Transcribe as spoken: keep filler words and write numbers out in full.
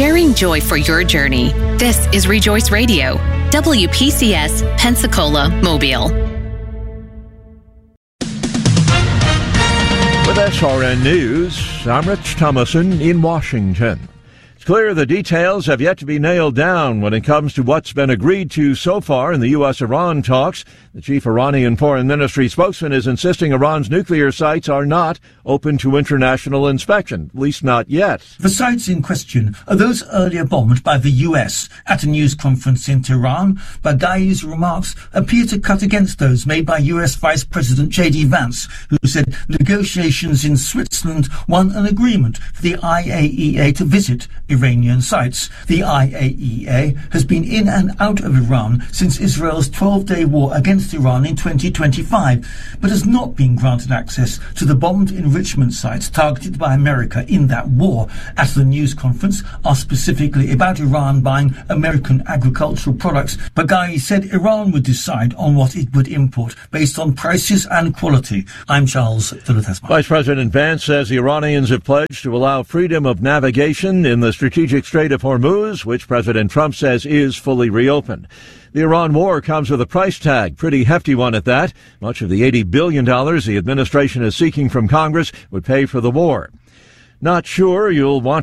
sharing joy for your journey. This is Rejoice Radio, W P C S, Pensacola, Mobile. With S R N News, I'm Rich Thomason in Washington. It's clear the details have yet to be nailed down when it comes to what's been agreed to so far in the U S Iran talks. The chief Iranian foreign ministry spokesman is insisting Iran's nuclear sites are not open to international inspection, at least not yet. The sites in question are those earlier bombed by the U S. At a news conference in Tehran, Baghai's remarks appear to cut against those made by U S Vice President J D Vance, who said negotiations in Switzerland won an agreement for the I A E A to visit Iranian sites. The I A E A has been in and out of Iran since Israel's twelve-day war against Iran in twenty twenty-five, but has not been granted access to the bombed enrichment sites targeted by America in that war. At the news conference, asked specifically about Iran buying American agricultural products, Baghai said Iran would decide on what it would import based on prices and quality. I'm Charles Philothesma. Vice President Vance says the Iranians have pledged to allow freedom of navigation in the strategic Strait of Hormuz, which President Trump says is fully reopened. The Iran war comes with a price tag, pretty hefty one at that. Much of the eighty billion dollars the administration is seeking from Congress would pay for the war. Not sure you'll want